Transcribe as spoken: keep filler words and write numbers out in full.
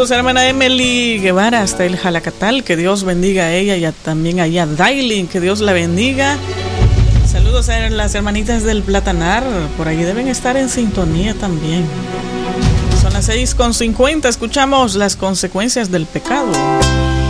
Saludos a hermana Emily Guevara hasta el Jalacatal, que Dios bendiga a ella y a, también allá a Dailin, que Dios la bendiga. Saludos a las hermanitas del Platanar, por allí deben estar en sintonía también. Son las seis con cincuenta, escuchamos Las consecuencias del pecado.